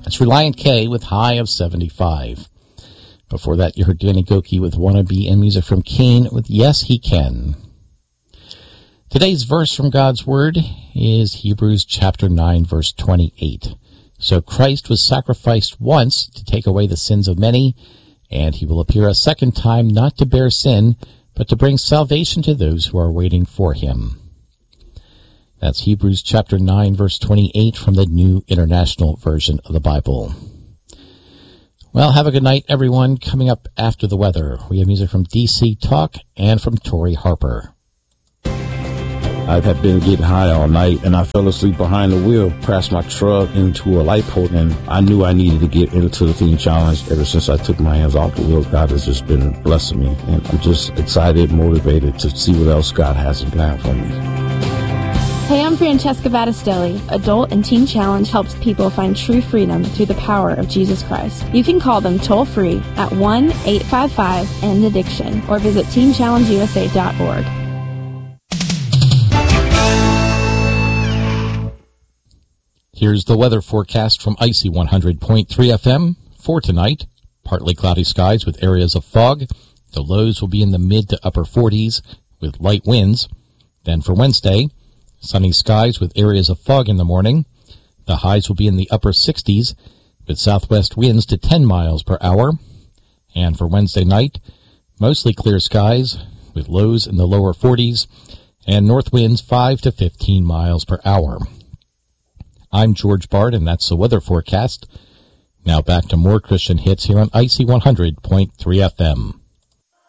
That's Reliant K with High of 75. Before that, you heard Danny Gokey with Wannabe and music from Kane with Yes, He Can. Today's verse from God's Word is Hebrews chapter 9, verse 28. So Christ was sacrificed once to take away the sins of many, and he will appear a second time not to bear sin, but to bring salvation to those who are waiting for him. That's Hebrews chapter 9, verse 28 from the New International Version of the Bible. Well, have a good night, everyone. Coming up after the weather, we have music from DC Talk and from Tori Harper. I had been getting high all night, and I fell asleep behind the wheel, crashed my truck into a light pole, and I knew I needed to get into the Teen Challenge. Ever since I took my hands off the wheel, God has just been blessing me, and I'm just excited, motivated to see what else God has in plan for me. Hey, I'm Francesca Battistelli. Adult and Teen Challenge helps people find true freedom through the power of Jesus Christ. You can call them toll-free at 1-855-END-ADDICTION or visit TeenChallengeUSA.org. Here's the weather forecast from Icy 100.3 FM for tonight. Partly cloudy skies with areas of fog. The lows will be in the mid to upper 40s with light winds. Then for Wednesday, sunny skies with areas of fog in the morning. The highs will be in the upper 60s with southwest winds to 10 miles per hour. And for Wednesday night, mostly clear skies with lows in the lower 40s and north winds 5 to 15 miles per hour. I'm George Bard, and that's the weather forecast. Now back to more Christian hits here on Icy 100.3 FM.